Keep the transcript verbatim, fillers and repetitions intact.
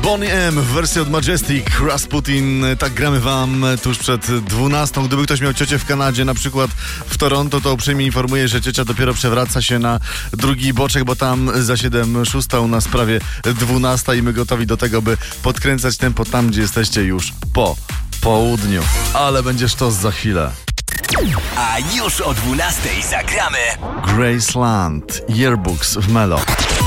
Bonnie M w wersji od Majestic, Rasputin. Tak gramy wam tuż przed dwunastą. Gdyby ktoś miał ciocię w Kanadzie, na przykład w Toronto, to uprzejmie informuję, że ciocia dopiero przewraca się na drugi boczek, bo tam za siedem szósta, u nas prawie dwunasta i my gotowi do tego, by podkręcać tempo tam, gdzie jesteście już po południu. Ale będzie sztos za chwilę. A już o dwunastej zagramy Graceland, Yearbooks w Melo.